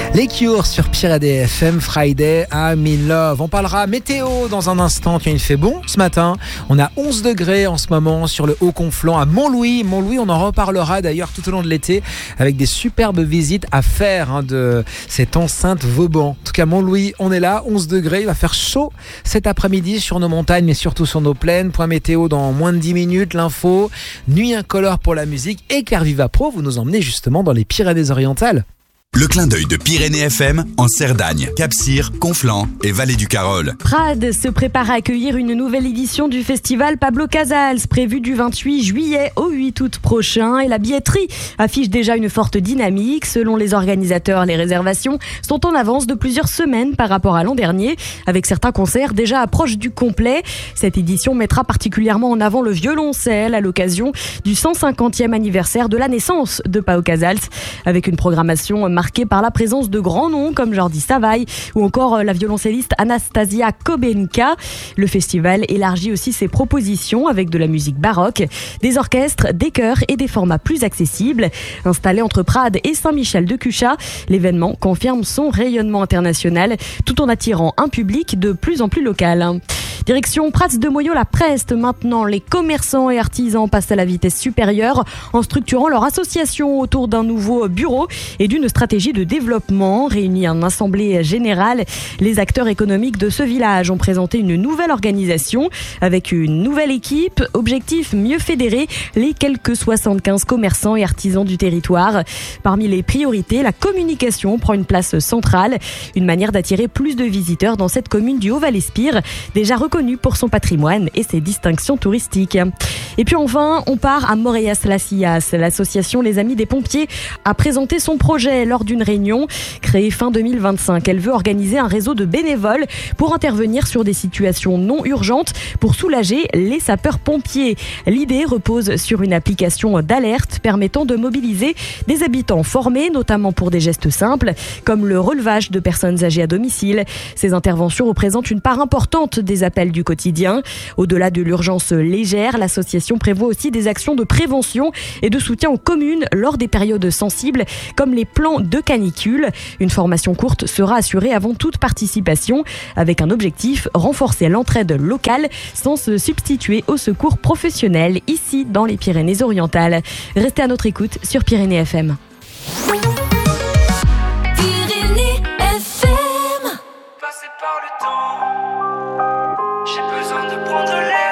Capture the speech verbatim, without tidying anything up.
Les Cure sur Pyrénées F M, Friday, I'm in love. On parlera météo dans un instant. Il fait bon ce matin. On a onze degrés en ce moment sur le Haut-Conflent à Montlouis. Montlouis, on en reparlera d'ailleurs tout au long de l'été avec des superbes visites à faire hein, de cette enceinte Vauban. En tout cas, Montlouis, on est là, onze degrés. Il va faire chaud cet après-midi sur nos montagnes, mais surtout sur nos plaines. Point météo dans moins de dix minutes. L'info, nuit incolore pour la musique et Claire Viva Pro, vous nous emmenez justement dans les Pyrénées-Orientales. Le clin d'œil de Pyrénées F M en Cerdagne, Cap-Cyr, Conflans et Vallée du Carol. Prades se prépare à accueillir une nouvelle édition du festival Pablo Casals, prévu du vingt-huit juillet au huit août prochain. Et la billetterie affiche déjà une forte dynamique. Selon les organisateurs, les réservations sont en avance de plusieurs semaines par rapport à l'an dernier, avec certains concerts déjà proches du complet. Cette édition mettra particulièrement en avant le violoncelle à l'occasion du cent cinquantième anniversaire de la naissance de Pau Casals, avec une programmation marqué par la présence de grands noms comme Jordi Savall ou encore la violoncelliste Anastasia Kobenka. Le festival élargit aussi ses propositions avec de la musique baroque, des orchestres, des chœurs et des formats plus accessibles. Installé entre Prades et Saint-Michel-de-Cuchat, l'événement confirme son rayonnement international tout en attirant un public de plus en plus local. Direction Prats de Moyo-la-Preste. Maintenant, les commerçants et artisans passent à la vitesse supérieure en structurant leur association autour d'un nouveau bureau et d'une stratégie de développement. Réunis en assemblée générale, les acteurs économiques de ce village ont présenté une nouvelle organisation avec une nouvelle équipe. Objectif, mieux fédérer les quelques soixante-quinze commerçants et artisans du territoire. Parmi les priorités, la communication prend une place centrale. Une manière d'attirer plus de visiteurs dans cette commune du Haut-Val-Espire, déjà reconnue pour son patrimoine et ses distinctions touristiques. Et puis enfin, on part à Moréas-las-Illas. L'association Les Amis des Pompiers a présenté son projet lors d'une réunion créée fin deux mille vingt-cinq. Elle veut organiser un réseau de bénévoles pour intervenir sur des situations non urgentes pour soulager les sapeurs-pompiers. L'idée repose sur une application d'alerte permettant de mobiliser des habitants formés, notamment pour des gestes simples, comme le relevage de personnes âgées à domicile. Ces interventions représentent une part importante des appels du quotidien. Au-delà de l'urgence légère, l'association prévoit aussi des actions de prévention et de soutien aux communes lors des périodes sensibles, comme les plans de canicule. Une formation courte sera assurée avant toute participation, avec un objectif, renforcer l'entraide locale sans se substituer au secours professionnel ici dans les Pyrénées-Orientales. Restez à notre écoute sur Pyrénées F M.